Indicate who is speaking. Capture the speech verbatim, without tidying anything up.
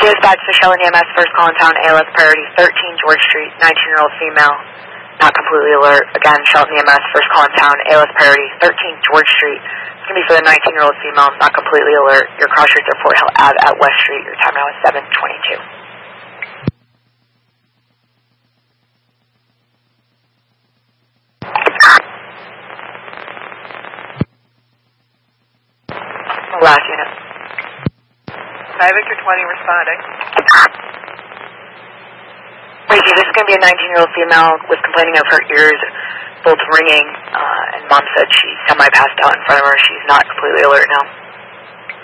Speaker 1: Dispatch to Shell and E M S, first call in town, A L S priority, thirteen George Street, nineteen-year-old female, not completely alert. Again, Shell and E M S, first call in town, A L S priority, thirteen George Street. It's going to be for the nineteen-year-old female, not completely alert. Your cross streets are Fort Hill Ave at West Street. Your time now is seven twenty-two. Last unit.
Speaker 2: Five Victor twenty responding.
Speaker 1: Ricky, this is going to be a nineteen-year-old female was complaining of her ears both ringing, uh, and mom said she's semi-passed out in front of her. She's not completely alert now.